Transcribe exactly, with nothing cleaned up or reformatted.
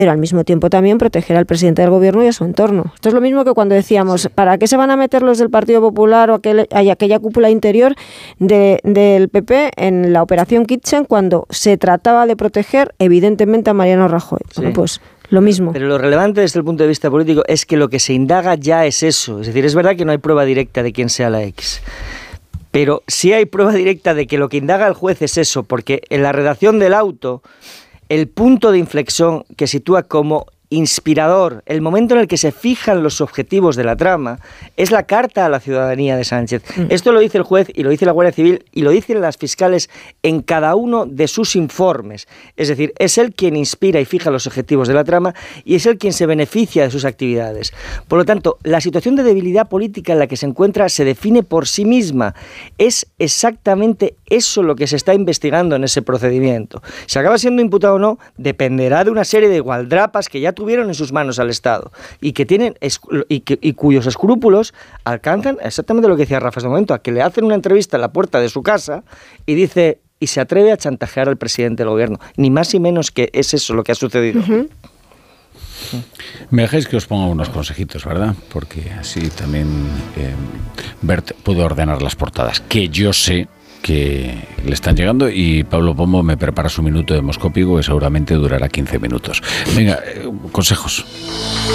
pero al mismo tiempo también proteger al presidente del gobierno y a su entorno. Esto es lo mismo que cuando decíamos, ¿para qué se van a meter los del Partido Popular o aquel, hay aquella cúpula interior de, del P P en la operación Kitchen cuando se trataba de proteger evidentemente a Mariano Rajoy? Sí. Bueno, pues lo mismo. Pero lo relevante desde el punto de vista político es que lo que se indaga ya es eso. Es decir, es verdad que no hay prueba directa de quién sea la ex. Pero sí hay prueba directa de que lo que indaga el juez es eso, porque en la redacción del auto, el punto de inflexión que sitúa como inspirador, el momento en el que se fijan los objetivos de la trama, es la carta a la ciudadanía de Sánchez. Mm. Esto lo dice el juez y lo dice la Guardia Civil y lo dicen las fiscales en cada uno de sus informes. Es decir, es él quien inspira y fija los objetivos de la trama y es él quien se beneficia de sus actividades. Por lo tanto, la situación de debilidad política en la que se encuentra se define por sí misma. Es exactamente eso lo que se está investigando en ese procedimiento. Si acaba siendo imputado o no, dependerá de una serie de gualdrapas que ya tuvieron en sus manos al Estado y que tienen y, que, y cuyos escrúpulos alcanzan exactamente lo que decía Rafa hace un momento, a que le hacen una entrevista en la puerta de su casa y dice y se atreve a chantajear al presidente del gobierno, ni más ni menos que es eso lo que ha sucedido. Uh-huh. Me dejáis que os ponga unos consejitos, ¿verdad? Porque así también eh, Bert puede ordenar las portadas, que yo sé que le están llegando y Pablo Pombo me prepara su minuto demoscópico que seguramente durará quince minutos. Venga, eh, consejos.